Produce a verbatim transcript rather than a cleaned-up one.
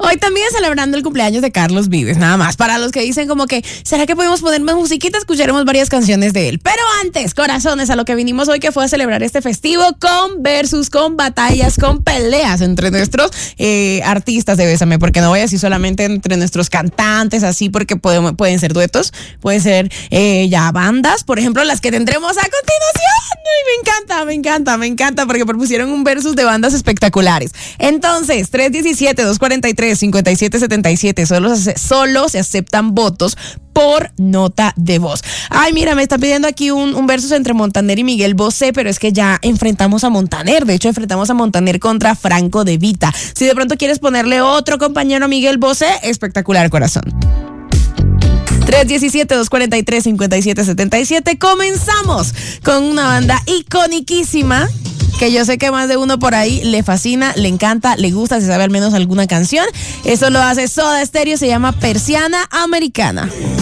Hoy también celebrando el cumpleaños de Carlos Vives, nada más. Para los que dicen como que, ¿será que podemos poner más musiquita? Escucharemos varias canciones de él. Pero antes, corazones, a lo que vinimos hoy, que fue a celebrar este festivo con versus, con batallas, con peleas entre nuestros eh, artistas de Bésame, porque no voy a decir solamente entre nuestros cantantes, así, porque pueden, pueden ser duetos, pueden ser eh, ya bandas, por ejemplo, las que tendremos a continuación. Ay, me encanta, me encanta, me encanta, porque propusieron un versus de bandas espectaculares. Entonces, tres uno siete, dos cuatro tres, cinco siete siete siete, solo, solo se aceptan votos por nota de voz. Ay, mira, me está pidiendo aquí un, un versus entre Montaner y Miguel Bosé, pero es que ya enfrentamos a Montaner. De hecho, enfrentamos a Montaner contra Franco De Vita. Si de pronto quieres ponerle otro compañero a Miguel Bosé, espectacular, corazón. tres uno siete, dos cuatro tres, cinco siete siete siete. Comenzamos con una banda iconiquísima que yo sé que más de uno por ahí le fascina, le encanta, le gusta, se sabe al menos alguna canción. Eso lo hace Soda Stereo, se llama Persiana Americana.